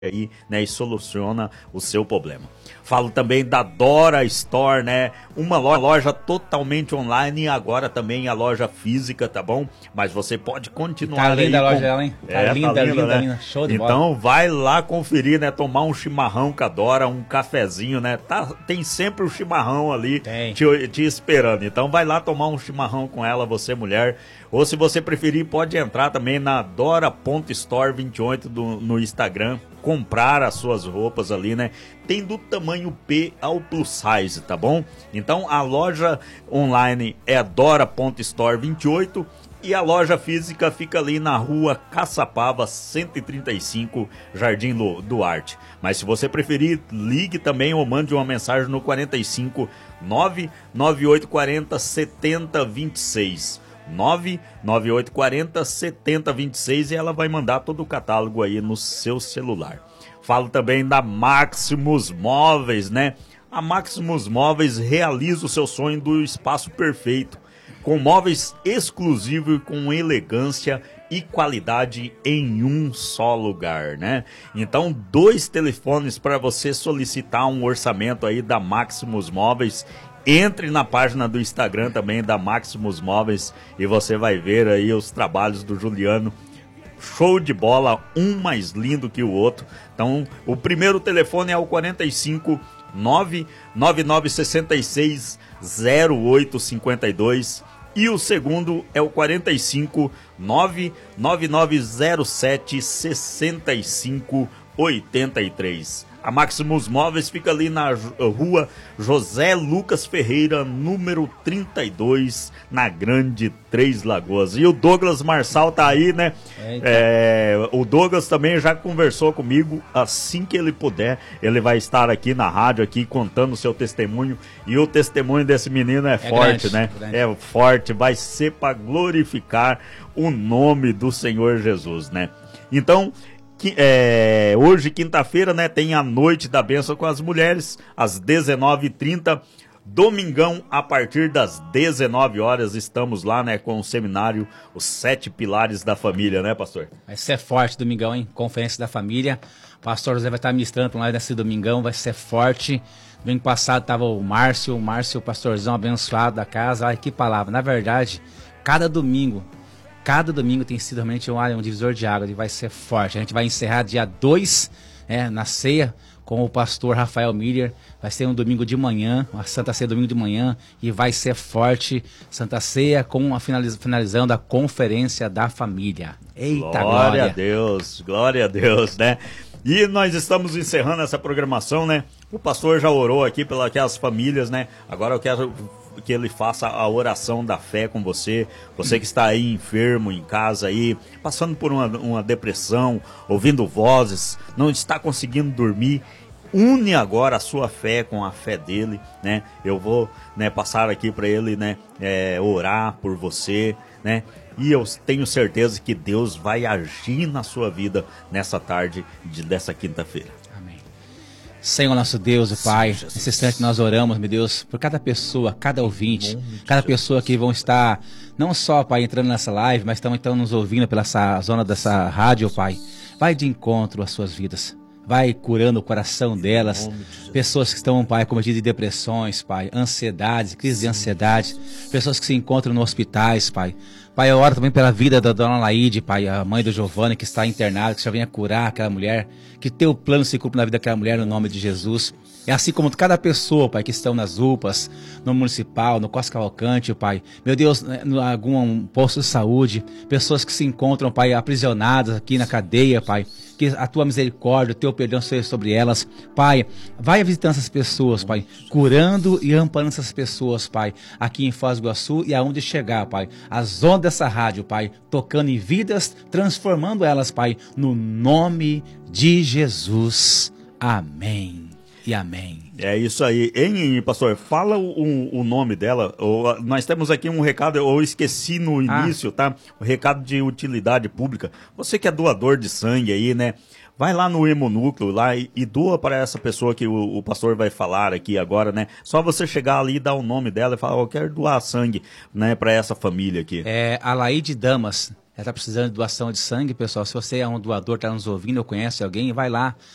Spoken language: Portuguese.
aí, né, e soluciona o seu problema. Falo também da Dora Store, né? Uma loja totalmente online e agora também a loja física, tá bom? Mas você pode continuar tá linda aí a loja dela, hein? Tá linda, né? Show de bola. Então vai lá conferir, né? Tomar um chimarrão com a Dora, um cafezinho, né? Tem sempre o chimarrão ali te esperando. Então vai lá tomar um chimarrão com ela, você mulher. Ou se você preferir, pode entrar também na Dora.store28 no Instagram, comprar as suas roupas ali, né? Tem do tamanho P ao plus size, tá bom? Então a loja online é Dora.store28 e a loja física fica ali na rua Caçapava 135, Jardim Duarte. Mas se você preferir, ligue também ou mande uma mensagem no 45 99840 7026. 99840 7026 e ela vai mandar todo o catálogo aí no seu celular. Falo também da Maximus Móveis, né? A Maximus Móveis realiza o seu sonho do espaço perfeito, com móveis exclusivos e com elegância e qualidade em um só lugar, né? Então, 2 telefones para você solicitar um orçamento aí da Maximus Móveis. Entre na página do Instagram também da Maximus Móveis e você vai ver aí os trabalhos do Juliano. Show de bola, um mais lindo que o outro. Então, o primeiro telefone é o 45 99966 0852 e o segundo é o 45 99907 6583. A Maximus Móveis fica ali na rua José Lucas Ferreira, número 32, na Grande Três Lagoas. E o Douglas Marçal tá aí, né? O Douglas também já conversou comigo. Assim que ele puder, ele vai estar aqui na rádio, aqui contando o seu testemunho. E o testemunho desse menino é forte, grande, né? É forte, vai ser para glorificar o nome do Senhor Jesus, né? Então, hoje, quinta-feira, né, tem a Noite da Bênção com as Mulheres, às 19h30. Domingão, a partir das 19 horas, estamos lá, né, com o seminário Os 7 Pilares da Família, né, pastor? Vai ser forte domingão, hein? Conferência da Família. O pastor José vai estar ministrando lá nesse domingão, vai ser forte. Domingo passado estava o Márcio, o pastorzão abençoado da casa. Ai, que palavra. Na verdade, cada domingo tem sido realmente um divisor de água e vai ser forte. A gente vai encerrar dia 2, na ceia, com o pastor Rafael Miller. Vai ser um domingo de manhã, uma Santa Ceia domingo de manhã, e vai ser forte. Santa Ceia com finalizando a Conferência da Família. Eita, glória a Deus, né? E nós estamos encerrando essa programação, né? O pastor já orou aqui pelas aquelas famílias, né? Agora eu quero que ele faça a oração da fé com você. Você que está aí enfermo em casa aí, passando por uma depressão, ouvindo vozes, não está conseguindo dormir, une agora a sua fé com a fé dele, né? Eu vou, né, passar aqui para ele, né, orar por você, né? E eu tenho certeza que Deus vai agir na sua vida nessa tarde dessa quinta-feira. Senhor nosso Deus e Pai, nesse instante nós oramos, meu Deus, por cada pessoa, cada ouvinte, cada pessoa que vão estar, não só, Pai, entrando nessa live, mas também estão nos ouvindo pela zona dessa rádio, Pai. Vai de encontro às suas vidas. Vai curando o coração delas. Pessoas que estão, Pai, cometidas de depressões, Pai, ansiedades, crise de ansiedade. Pessoas que se encontram nos hospitais, Pai. Pai, eu oro também pela vida da dona Laide, Pai, a mãe do Giovanni, que está internada, que já venha curar aquela mulher, que teu plano se cumpra na vida daquela mulher, no nome de Jesus. É assim como cada pessoa, Pai, que estão nas UPAs, no Municipal, no Costa Cavalcante, Pai. Meu Deus, em algum posto de saúde, pessoas que se encontram, Pai, aprisionadas aqui na cadeia, Pai. Que a tua misericórdia, o teu perdão seja sobre elas. Pai, vai visitando essas pessoas, Pai, curando e amparando essas pessoas, Pai, aqui em Foz do Iguaçu e aonde chegar, Pai. As ondas dessa rádio, Pai, tocando em vidas, transformando elas, Pai, no nome de Jesus. Amém. E amém. É isso aí. Hein, pastor? Fala o nome dela. Nós temos aqui um recado, eu esqueci no início, tá? O recado de utilidade pública. Você que é doador de sangue aí, né? Vai lá no Hemonúcleo lá e doa para essa pessoa que o pastor vai falar aqui agora, né? Só você chegar ali e dar o nome dela e falar, eu quero doar sangue, né, para essa família aqui. É a Laide Damas. Ela está precisando de doação de sangue, pessoal. Se você é um doador, está nos ouvindo ou conhece alguém, vai lá.